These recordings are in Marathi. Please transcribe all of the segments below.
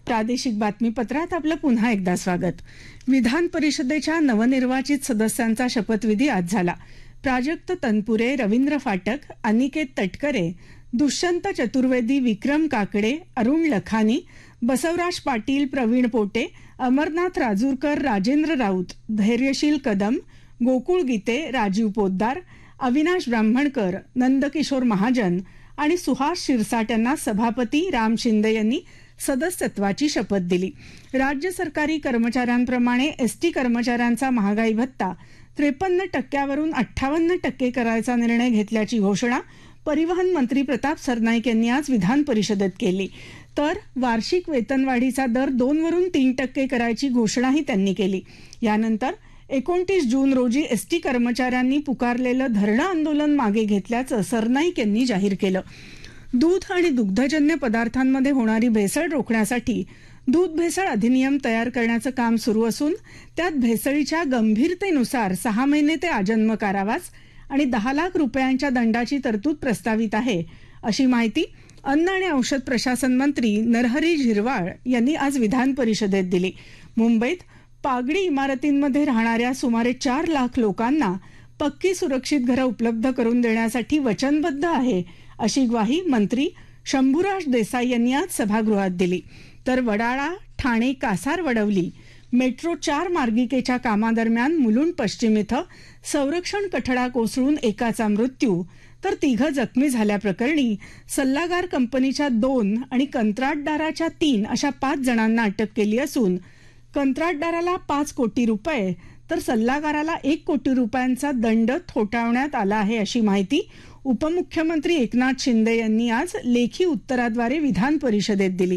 प्रादेशिक बातमीपत्रात आपलं पुन्हा एकदा स्वागत। विधान परिषदेच्या नवनिर्वाचित सदस्यांचा शपथविधी आज झाला। प्राजक्त तनपुरे, रवींद्र फाटक, अनिकेत तटकरे, दुष्यंत चतुर्वेदी, विक्रम काकडे, अरुण लखानी, बसवराज पाटील, प्रवीण पोटे, अमरनाथ राजूरकर, राजेंद्र राऊत, धैर्यशील कदम, गोकुळ गीते, राजीव पोद्दार, अविनाश ब्राह्मणकर, नंदकिशोर महाजन आणि सुहास शिरसाट यांना सभापती राम शिंदे यांनी सदस्यत्वाची शपथ दिली। राज्य सरकारी कर्मचाऱ्यांप्रमाणे एसटी कर्मचाऱ्यांचा महागाई भत्ता 53% वरून 58% करायचा निर्णय घेतल्याची घोषणा परिवहन मंत्री प्रताप सरनाईक यांनी आज विधान परिषदेत केली। तर वार्षिक वेतनवाढीचा दर 2 वरून 3% करायची घोषणाही त्यांनी केली। यानंतर 29 जून रोजी एसटी कर्मचाऱ्यांनी पुकारलेलं धरणं आंदोलन मागे घेतल्याचं सरनाईक यांनी जाहीर केलं। दूध आणि दुग्धजन्य पदार्थांमध्ये होणारी भेसळ रोखण्यासाठी दूध भेसळ अधिनियम तयार करण्याचं काम सुरू असून त्यात भेसळीच्या गंभीरतेनुसार 6 महिने ते आजन्म कारावास आणि 10 लाख रुपयांच्या दंडाची तरतूद प्रस्तावित आहे, अशी माहिती अन्न आणि औषध प्रशासन मंत्री नरहरी झिरवाळ यांनी आज विधान परिषदेत दिली। मुंबईत पागडी इमारतींमध्ये राहणाऱ्या सुमारे 4 लाख लोकांना पक्की सुरक्षित घरं उपलब्ध करून देण्यासाठी वचनबद्ध आहे, अशी ग्वाही मंत्री शंभूराज देसाई यांनी आज सभागृहात दिली। तर वडाळा, ठाणे, कासार, वडवली मेट्रो 4 मार्गिकेच्या कामादरम्यान मुलुंड पश्चिम इथं संरक्षण कठडा कोसळून एकाचा मृत्यू तर 3 जखमी झाल्याप्रकरणी सल्लागार कंपनीच्या 2 आणि कंत्राटदाराच्या 3 अशा 5 जणांना अटक केली असून कंत्राटदाराला 5 कोटी रुपये तर सल्लागाराला 1 कोटी रुपयांचा दंड ठोठावण्यात आला आहे, अशी माहिती उपमुख्यमंत्री एकनाथ शिंदे यांनी आज लेखी उत्तराद्वारे विधान परिषदेत दिली।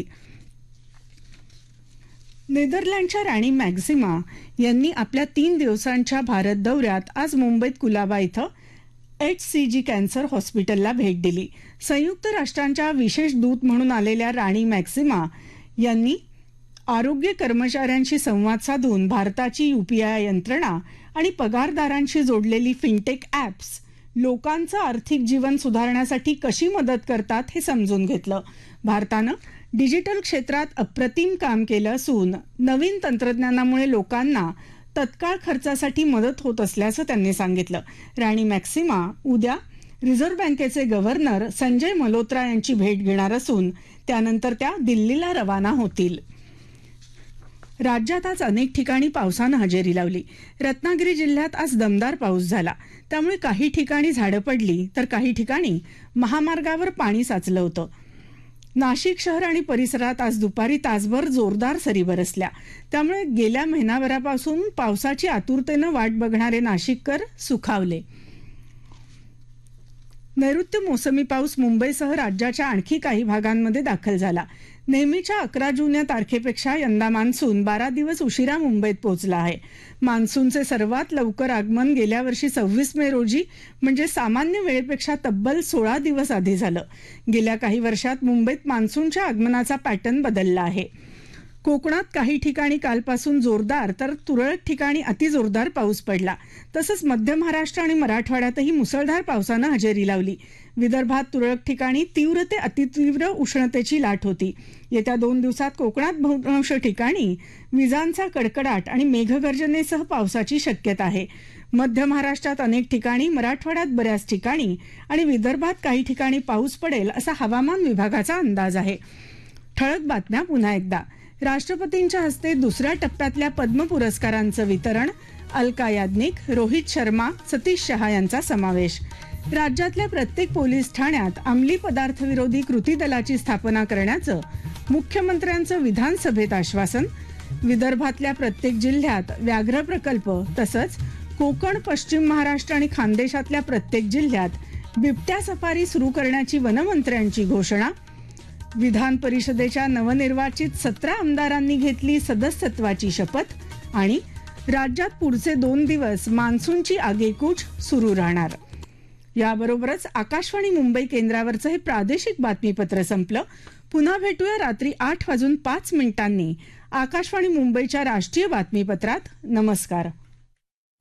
नेदरलँडच्या राणी मॅक्झिमा यांनी आपल्या 3 दिवसांच्या भारत दौऱ्यात आज मुंबईत कुलाबा इथं HCG कॅन्सर हॉस्पिटलला भेट दिली। संयुक्त राष्ट्रांच्या विशेष दूत म्हणून आलेल्या राणी मॅक्झिमा यांनी आरोग्य कर्मचाऱ्यांशी संवाद साधून भारताची UPI यंत्रणा आणि पगारदारांशी जोडलेली फिनटेक ॲप्स लोकांचं आर्थिक जीवन सुधारण्यासाठी कशी मदत करतात हे समजून घेतलं। भारतानं डिजिटल क्षेत्रात अप्रतिम काम केलं असून नवीन तंत्रज्ञानामुळे लोकांना तत्काळ खर्चासाठी मदत होत असल्याचं त्यांनी सांगितलं। राणी मॅक्झिमा उद्या रिझर्व्ह बँकेचे गव्हर्नर संजय मल्होत्रा यांची भेट घेणार असून त्यानंतर त्या दिल्लीला रवाना होतील। राज्यात आज अनेक ठिकाणी पावसानं हजेरी लावली। रत्नागिरी जिल्ह्यात आज दमदार पाऊस झाला, त्यामुळे काही ठिकाणी झाडं पडली तर काही ठिकाणी महामार्गावर पाणी साचलं होतं। नाशिक शहर आणि परिसरात आज दुपारी तासभर जोरदार सरी बरसल्या, त्यामुळे गेल्या महिनाभरापासून पावसाची आतुरतेनं वाट बघणारे नाशिककर सुखावले। नैऋत्य मोसमी पाऊस मुंबईसह राज्याच्या आणखी काही भागांमध्ये दाखल झाला। नेहमीच्या 11 जून या तारखेपेक्षा यंदा मान्सून 12 दिवस उशिरा मुंबईत पोहोचला आहे। मान्सूनचे सर्वात लवकर आगमन गेल्या वर्षी 26 मे रोजी म्हणजे सामान्य वेळेपेक्षा तब्बल 16 दिवस आधी झालं। गेल्या काही वर्षात मुंबईत मान्सूनच्या आगमनाचा पॅटर्न बदलला आहे। कोकणात काही ठिकाणी कालपासून जोरदार तर तुरळक ठिकाणी अतिजोरदार पाऊस पडला। तसंच मध्य महाराष्ट्र आणि मराठवाड्यातही मुसळधार पावसानं हजेरी लावली। विदर्भात तुरळक ठिकाणी तीव्र ते अतितीव्र उष्णतेची लाट होती। येत्या 2 दिवसात कोकणात बहुतांश ठिकाणी विजांचा कडकडाट आणि मेघगर्जनेसह पावसाची शक्यता आहे। मध्य महाराष्ट्रात अनेक ठिकाणी, मराठवाड्यात बऱ्याच ठिकाणी आणि विदर्भात काही ठिकाणी पाऊस पडेल असा हवामान विभागाचा अंदाज आहे। ठळक बातम्या पुन्हा एकदा। राष्ट्रपतींच्या हस्ते दुसऱ्या टप्प्यातल्या पद्म पुरस्कारांचं वितरण। अलका याज्ञिक, रोहित शर्मा, सतीश शहा यांचा समावेश। राज्यातल्या प्रत्येक पोलीस ठाण्यात अंमली पदार्थ विरोधी कृती दलाची स्थापना करण्याचं मुख्यमंत्र्यांचं विधानसभेत आश्वासन। विदर्भातल्या प्रत्येक जिल्ह्यात व्याघ्र प्रकल्प तसंच कोकण, पश्चिम महाराष्ट्र आणि खानदेशातल्या प्रत्येक जिल्ह्यात बिबट्या सफारी सुरू करण्याची वनमंत्र्यांची घोषणा। विधान परिषदेच्या नवनिर्वाचित 17 आमदारांनी घेतली सदस्यत्वाची शपथ आणि राज्यात पुढचे 2 दिवस मान्सूनची आगेकूच सुरू राहणार। याबरोबरच आकाशवाणी मुंबई केंद्रावरचं हे प्रादेशिक बातमीपत्र संपलं। पुन्हा भेटूया रात्री 8:05 आकाशवाणी मुंबईच्या राष्ट्रीय बातमीपत्रात। नमस्कार।